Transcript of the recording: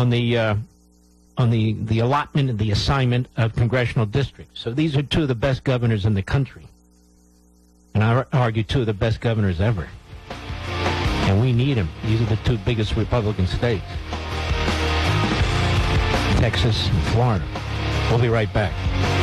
on the allotment and the assignment of congressional districts. So these are two of the best governors in the country. And I argue two of the best governors ever. And we need them. These are the two biggest Republican states. Texas and Florida. We'll be right back.